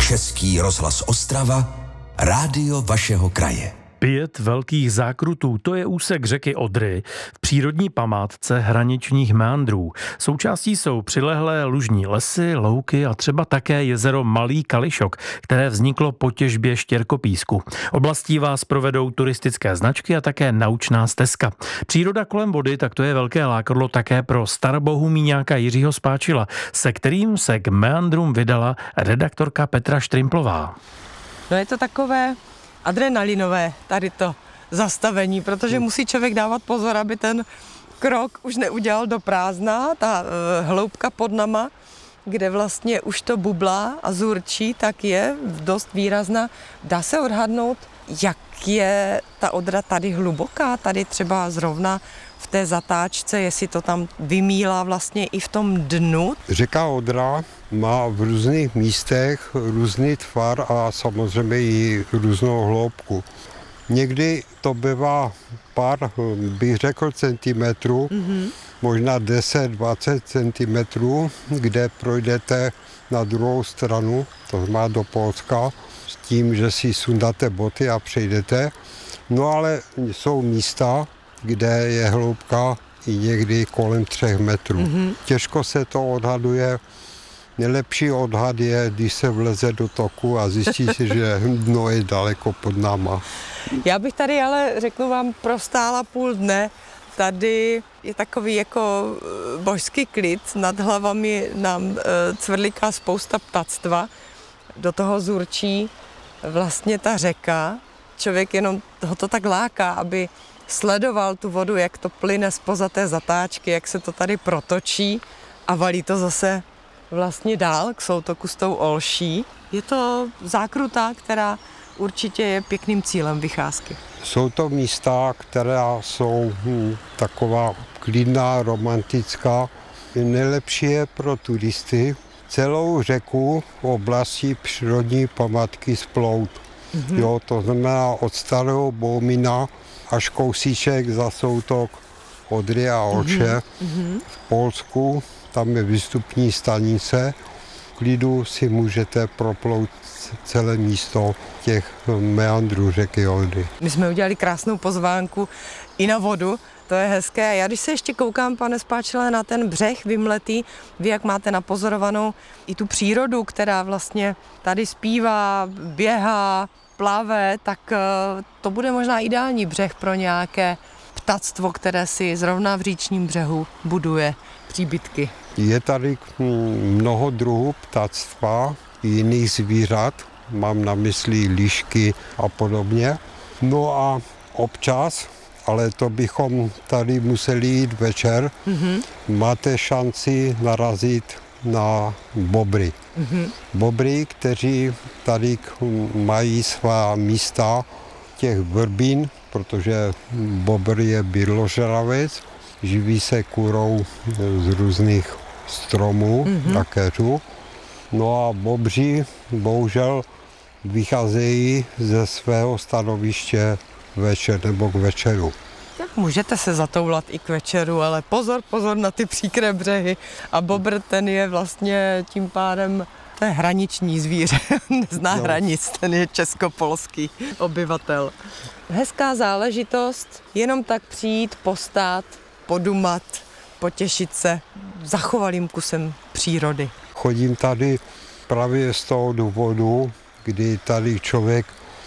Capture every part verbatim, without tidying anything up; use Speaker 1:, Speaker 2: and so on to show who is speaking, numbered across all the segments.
Speaker 1: Český rozhlas Ostrava, rádio vašeho kraje.
Speaker 2: Pět velkých zákrutů, to je úsek řeky Odry v přírodní památce hraničních meandrů. Součástí jsou přilehlé lužní lesy, louky a třeba také jezero Malý Kališok, které vzniklo po těžbě štěrkopísku. Oblastí vás provedou turistické značky a také naučná stezka. Příroda kolem vody, tak to je velké lákadlo také pro starobohumíňáka Jiřího Spáčila, se kterým se k meandrům vydala redaktorka Petra Štrimplová.
Speaker 3: No je to takové adrenalinové tady to zastavení, protože musí člověk dávat pozor, aby ten krok už neudělal do prázdna, ta uh, hloubka pod nama, kde vlastně už to bublá a zurčí, tak je dost výrazná. Dá se odhadnout, jak je ta Odra tady hluboká, tady třeba zrovna v té zatáčce, jestli to tam vymílá vlastně i v tom dnu?
Speaker 4: Řeka Odra má v různých místech různý tvar a samozřejmě i různou hloubku. Někdy to bývá pár, bych řekl, centimetrů, mm-hmm. možná deset dvacet centimetrů, kde projdete na druhou stranu, to znamená do Polska, s tím, že si sundáte boty a přejdete. No ale jsou místa, kde je hloubka i někdy kolem třech metrů. Mm-hmm. Těžko se to odhaduje. Nejlepší odhad je, když se vleze do toku a zjistí si, že dno je daleko pod náma.
Speaker 3: Já bych tady ale, řeknu vám, prostála půl dne. Tady je takový jako božský klid, nad hlavami nám cvrliká spousta ptactva. Do toho zurčí vlastně ta řeka. Člověk jenom ho to tak láká, aby sledoval tu vodu, jak to plyne zpoza té zatáčky, jak se to tady protočí a valí to zase vlastně dál k soutoku s tou Olší. Je to zákruta, která určitě je pěkným cílem vycházky.
Speaker 4: Jsou to místa, která jsou hm, taková klidná, romantická. Nejlepší je pro turisty celou řeku v oblasti přírodní památky splout. Mm-hmm. Jo, to znamená od Starého Bohumína až kousíček za soutok Odry a Olše mm-hmm. v Polsku. Tam je výstupní stanice. V klidu si můžete proplout celé místo těch meandrů řeky Odry.
Speaker 3: My jsme udělali krásnou pozvánku i na vodu, to je hezké. Já když se ještě koukám, pane Spáčile, na ten břeh vymletý, vy jak máte napozorovanou i tu přírodu, která vlastně tady zpívá, běhá, plave, tak to bude možná ideální břeh pro nějaké ptactvo, které si zrovna v říčním břehu buduje příbytky.
Speaker 4: Je tady mnoho druhů ptactva, jiných zvířat, mám na mysli lišky a podobně. No a občas, ale to bychom tady museli jít večer, mm-hmm. máte šanci narazit na bobry. Mm-hmm. Bobry, kteří tady mají svá místa těch vrbín, protože bobr je bydložravec, živí se kůrou z různých stromů, mm-hmm. a keřů. No a bobři bohužel vycházejí ze svého stanoviště večer nebo k večeru.
Speaker 3: Tak můžete se zatoulat i k večeru, ale pozor, pozor na ty příkré břehy. A bobr, ten je vlastně tím pádem, to je hraniční zvíře, nezná no. hranic, ten je českopolský obyvatel. Hezká záležitost, jenom tak přijít, postát, podumat, potěšit se zachovalým kusem přírody.
Speaker 4: Chodím tady právě z toho důvodu, kdy tady člověk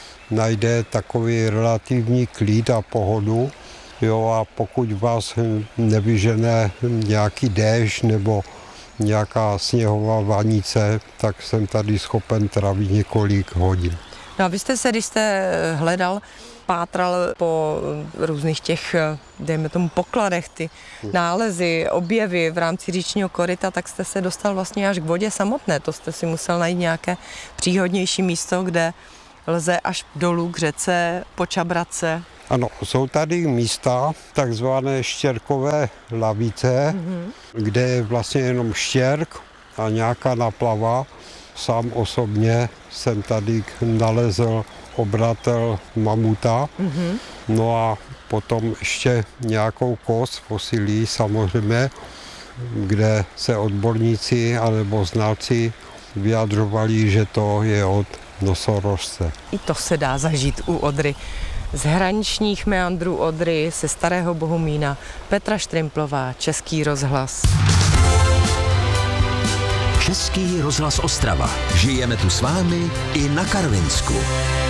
Speaker 4: najde takový relativní klid a pohodu. Jo, a pokud vás nevyžene nějaký déšť nebo nějaká sněhová vanice, tak jsem tady schopen trávit několik hodin.
Speaker 3: No a vy jste se, když jste hledal, pátral po různých těch, dejme tomu, pokladech, ty nálezy, objevy v rámci říčního koryta, tak jste se dostal vlastně až k vodě samotné. To jste si musel najít nějaké příhodnější místo, kde lze až dolů k řece, počabrat se.
Speaker 4: Ano, jsou tady místa, takzvané štěrkové lavice, mm-hmm. kde je vlastně jenom štěrk a nějaká naplava. Sám osobně jsem tady nalezl obratel mamuta, mm-hmm. no a potom ještě nějakou kost fosilí samozřejmě, kde se odborníci anebo znalci vyjadřovali, že to je od nosorožce.
Speaker 3: I to se dá zažít u Odry. Z hraničních meandrů Odry, se Starého Bohumína, Petra Štrimplová, Český rozhlas.
Speaker 1: Český rozhlas Ostrava. Žijeme tu s vámi i na Karvinsku.